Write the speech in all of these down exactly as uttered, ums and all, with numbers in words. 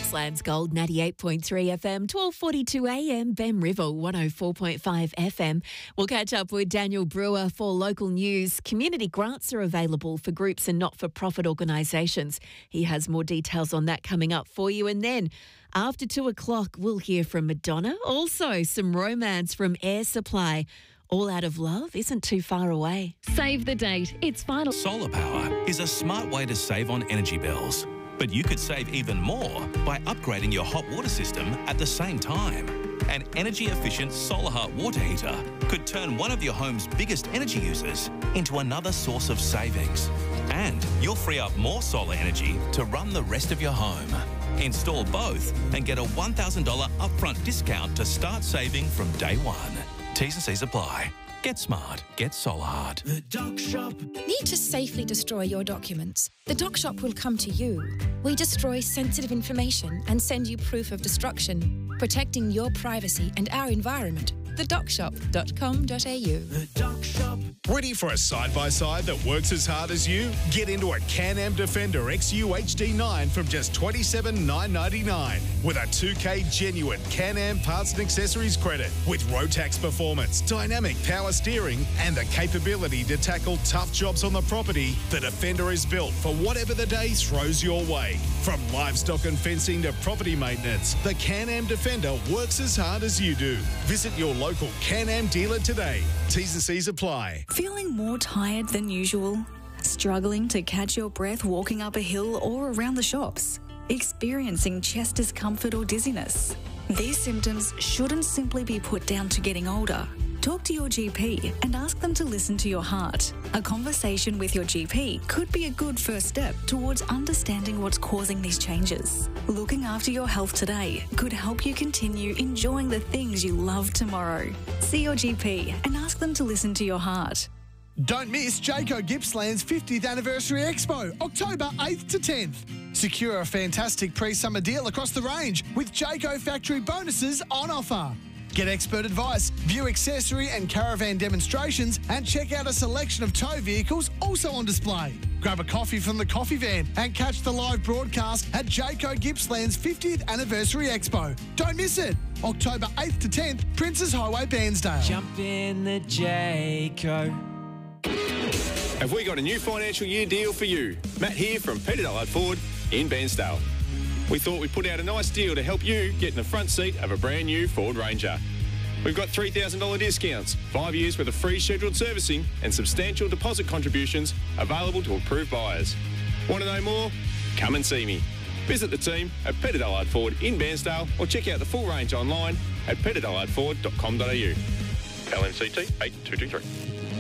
Gippsland's Gold ninety-eight point three F M, twelve forty-two A M, Ben River one oh four point five F M. We'll catch up with Daniel Brewer for local news. Community grants are available for groups and not-for-profit organisations. He has more details on that coming up for you. And then after two o'clock, we'll hear from Madonna. Also, some romance from Air Supply. All Out of Love isn't too far away. Save the date. It's final. Solar power is a smart way to save on energy bills. But you could save even more by upgrading your hot water system at the same time. An energy-efficient solar hot water heater could turn one of your home's biggest energy users into another source of savings. And you'll free up more solar energy to run the rest of your home. Install both and get a one thousand dollars upfront discount to start saving from day one. T's and C's apply. Get smart. Get Solar Hard. The Doc Shop. Need to safely destroy your documents? The Doc Shop will come to you. We destroy sensitive information and send you proof of destruction, protecting your privacy and our environment. the doc shop dot com dot a u. The Doc Shop. Ready for a side-by-side that works as hard as you? Get into a Can-Am Defender X U H D nine from just twenty-seven thousand nine hundred ninety-nine dollars with a two K genuine Can-Am parts and accessories credit with Rotax performance, dynamic power steering and the capability to tackle tough jobs on the property. The Defender is built for whatever the day throws your way. From livestock and fencing to property maintenance, the Can-Am Defender works as hard as you do. Visit your local Can-Am dealer today. T's and C's apply. Feeling more tired than usual? Struggling to catch your breath walking up a hill or around the shops? Experiencing chest discomfort or dizziness? These symptoms shouldn't simply be put down to getting older. Talk to your G P and ask them to listen to your heart. A conversation with your G P could be a good first step towards understanding what's causing these changes. Looking after your health today could help you continue enjoying the things you love tomorrow. See your G P and ask them to listen to your heart. Don't miss Jayco Gippsland's fiftieth Anniversary Expo, October eighth to tenth. Secure a fantastic pre-summer deal across the range with Jayco factory bonuses on offer. Get expert advice, view accessory and caravan demonstrations, and check out a selection of tow vehicles also on display. Grab a coffee from the coffee van and catch the live broadcast at Jayco Gippsland's fiftieth Anniversary Expo. Don't miss it. October eighth to tenth, Princes Highway, Bairnsdale. Jump in the Jayco. Have we got a new financial year deal for you? Matt here from Peter Dillard Ford in Bairnsdale. We thought we'd put out a nice deal to help you get in the front seat of a brand new Ford Ranger. We've got three thousand dollars discounts, five years worth of free scheduled servicing and substantial deposit contributions available to approved buyers. Want to know more? Come and see me. Visit the team at Peter Dillard Ford in Bairnsdale or check out the full range online at peter dillard ford dot com dot a u. L M C T eight two two three.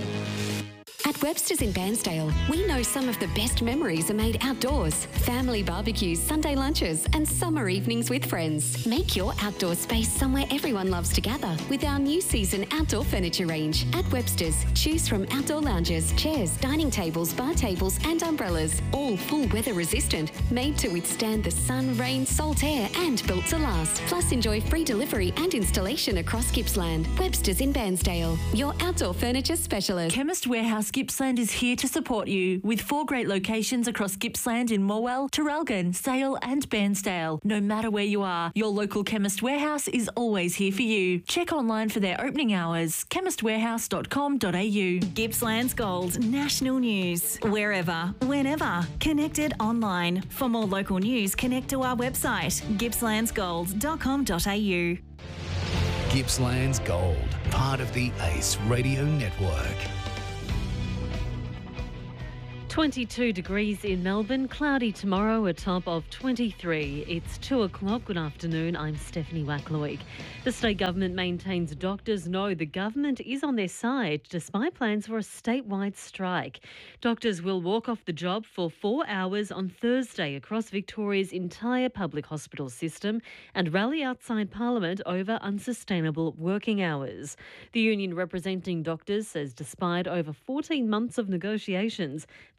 At Webster's in Bairnsdale, we know some of the best memories are made outdoors. Family barbecues, Sunday lunches and summer evenings with friends. Make your outdoor space somewhere everyone loves to gather with our new season outdoor furniture range. At Webster's, choose from outdoor lounges, chairs, dining tables, bar tables and umbrellas. All full weather resistant, made to withstand the sun, rain, salt air and built to last. Plus enjoy free delivery and installation across Gippsland. Webster's in Bairnsdale, your outdoor furniture specialist. Chemist Warehouse Gippsland is here to support you with four great locations across Gippsland in Morwell, Traralgon, Sale and Bairnsdale. No matter where you are, your local Chemist Warehouse is always here for you. Check online for their opening hours, chemist warehouse dot com dot a u. Gippsland's Gold, national news. Wherever, whenever. Connected online. For more local news, connect to our website, gippslands gold dot com dot a u. Gippsland's Gold, part of the Ace Radio Network. twenty-two degrees in Melbourne, cloudy tomorrow, a top of twenty-three. It's two o'clock. Good afternoon. I'm Stephanie Wacklowick. The state government maintains doctors know the government is on their side despite plans for a statewide strike. Doctors will walk off the job for four hours on Thursday across Victoria's entire public hospital system and rally outside Parliament over unsustainable working hours. The union representing doctors says despite over fourteen months of negotiations, the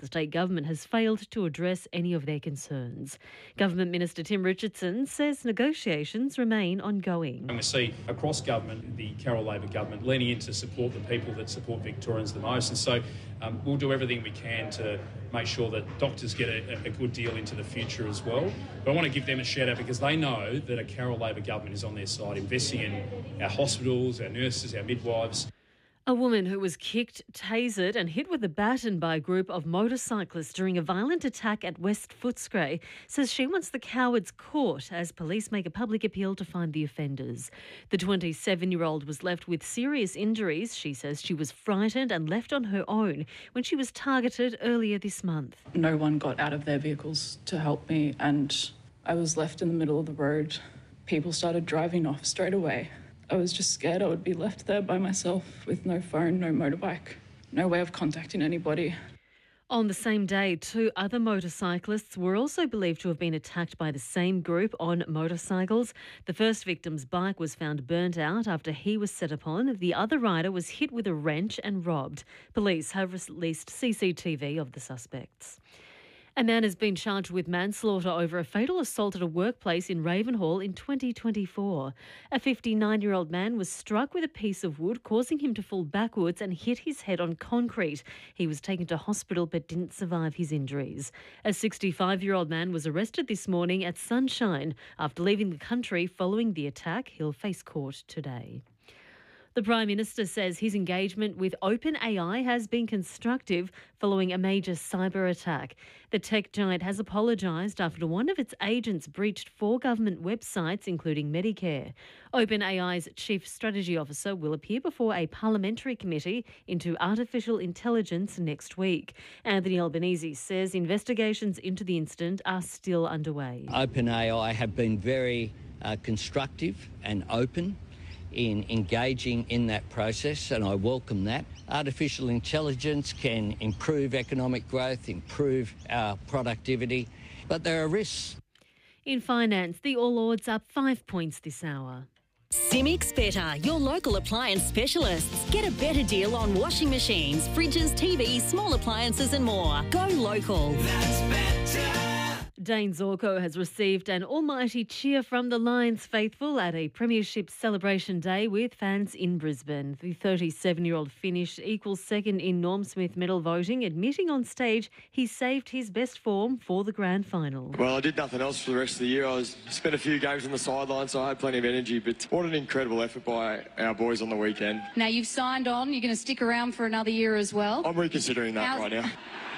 state government has failed to address any of their concerns. Government Minister Tim Richardson says negotiations remain ongoing. And we see across government, the Carroll Labor government leaning in to support the people that support Victorians the most. And so um, we'll do everything we can to make sure that doctors get a, a good deal into the future as well. But I want to give them a shout out because they know that a Carroll Labor government is on their side, investing in our hospitals, our nurses, our midwives. A woman who was kicked, tasered and hit with a baton by a group of motorcyclists during a violent attack at West Footscray says she wants the cowards caught as police make a public appeal to find the offenders. The twenty-seven-year-old was left with serious injuries. She says she was frightened and left on her own when she was targeted earlier this month. No one got out of their vehicles to help me and I was left in the middle of the road. People started driving off straight away. I was just scared I would be left there by myself with no phone, no motorbike, no way of contacting anybody. On the same day, two other motorcyclists were also believed to have been attacked by the same group on motorcycles. The first victim's bike was found burnt out after he was set upon. The other rider was hit with a wrench and robbed. Police have released C C T V of the suspects. A man has been charged with manslaughter over a fatal assault at a workplace in Ravenhall in twenty twenty-four. A fifty-nine-year-old man was struck with a piece of wood, causing him to fall backwards and hit his head on concrete. He was taken to hospital but didn't survive his injuries. A sixty-five-year-old man was arrested this morning at Sunshine after leaving the country following the attack. He'll face court today. The Prime Minister says his engagement with OpenAI has been constructive following a major cyber attack. The tech giant has apologised after one of its agents breached four government websites, including Medicare. OpenAI's Chief Strategy Officer will appear before a parliamentary committee into artificial intelligence next week. Anthony Albanese says investigations into the incident are still underway. OpenAI have been very uh, constructive and open in engaging in that process, and I welcome that. Artificial intelligence can improve economic growth, improve our productivity, but there are risks. In finance, the All Ords up five points this hour. Simics Better, your local appliance specialists. Get a better deal on washing machines, fridges, T Vs, small appliances and more. Go local. That's better. Dane Zorko has received an almighty cheer from the Lions faithful at a Premiership celebration day with fans in Brisbane. The thirty-seven-year-old finished equal second in Norm Smith medal voting, admitting on stage he saved his best form for the grand final. Well, I did nothing else for the rest of the year. I was spent a few games on the sideline, so I had plenty of energy, but what an incredible effort by our boys on the weekend. Now you've signed on, you're going to stick around for another year as well? I'm reconsidering that How's... right now.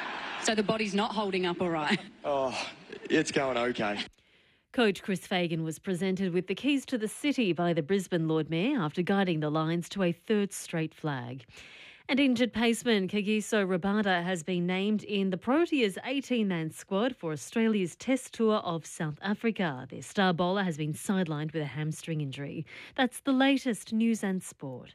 So the body's not holding up all right? Oh, it's going okay. Coach Chris Fagan was presented with the keys to the city by the Brisbane Lord Mayor after guiding the Lions to a third straight flag. And injured paceman Kagiso Rabada has been named in the Proteas eighteen-man squad for Australia's Test Tour of South Africa. Their star bowler has been sidelined with a hamstring injury. That's the latest news and sport.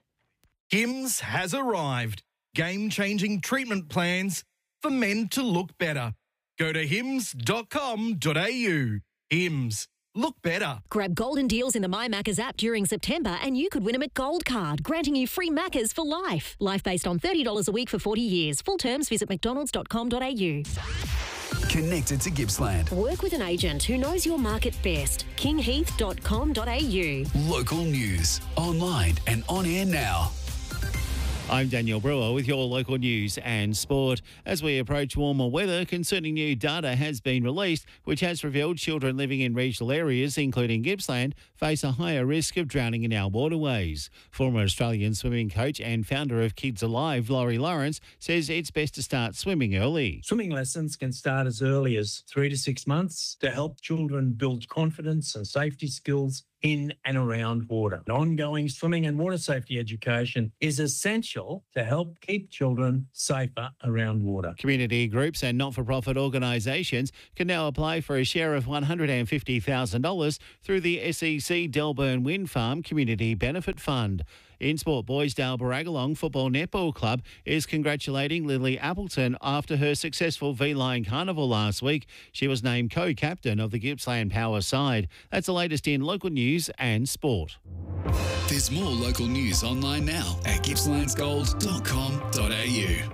Hims has arrived. Game-changing treatment plans for men to look better. Go to hims dot com dot a u. Hims. Look better. Grab golden deals in the My Maccas app during September and you could win a McGold card, granting you free Maccas for life. Life based on thirty dollars a week for forty years. Full terms visit mcdonalds dot com dot a u. Connected to Gippsland. Work with an agent who knows your market best. king heath dot com dot a u. Local news. Online and on air now. I'm Daniel Brewer with your local news and sport. As we approach warmer weather, concerning new data has been released, which has revealed children living in regional areas, including Gippsland, face a higher risk of drowning in our waterways. Former Australian swimming coach and founder of Kids Alive, Laurie Lawrence, says it's best to start swimming early. Swimming lessons can start as early as three to six months to help children build confidence and safety skills in and around water. Ongoing swimming and water safety education is essential to help keep children safer around water. Community groups and not-for-profit organisations can now apply for a share of one hundred fifty thousand dollars through the S E C Delburn Wind Farm Community Benefit Fund. In sport, Boysdale Barragalong Football Netball Club is congratulating Lily Appleton after her successful V-Line Carnival last week. She was named co-captain of the Gippsland Power side. That's the latest in local news and sport. There's more local news online now at gippslands gold dot com dot a u.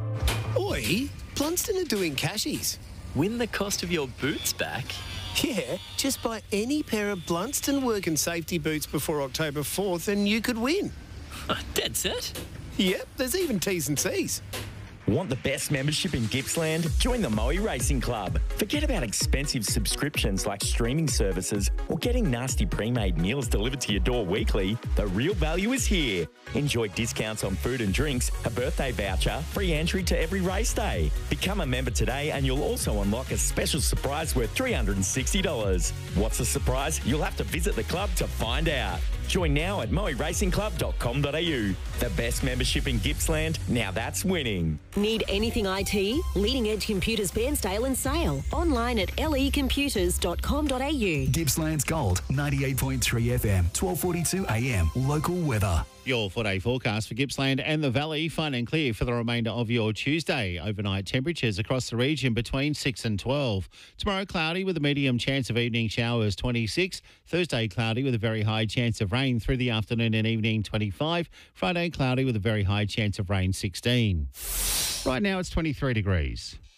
Oi, Blunston are doing cashies. Win the cost of your boots back? Yeah, just buy any pair of Blunston work and safety boots before October fourth and you could win. Dead set? Yep, there's even T's and C's. Want the best membership in Gippsland? Join the Moe Racing Club. Forget about expensive subscriptions like streaming services or getting nasty pre-made meals delivered to your door weekly. The real value is here. Enjoy discounts on food and drinks, a birthday voucher, free entry to every race day. Become a member today and you'll also unlock a special surprise worth three hundred sixty dollars. What's the surprise? You'll have to visit the club to find out. Join now at moe racing club dot com dot a u. The best membership in Gippsland, now that's winning. Need anything I T? Leading Edge Computers Bairnsdale and Sale. Online at l e computers dot com dot a u. Gippsland's Gold, ninety-eight point three F M, twelve forty-two A M. Local weather. Your four-day forecast for Gippsland and the Valley, fine and clear for the remainder of your Tuesday. Overnight temperatures across the region between six and twelve. Tomorrow, cloudy with a medium chance of evening showers, twenty-six. Thursday, cloudy with a very high chance of rain through the afternoon and evening, twenty-five. Friday, cloudy with a very high chance of rain, sixteen. Right now, it's twenty-three degrees.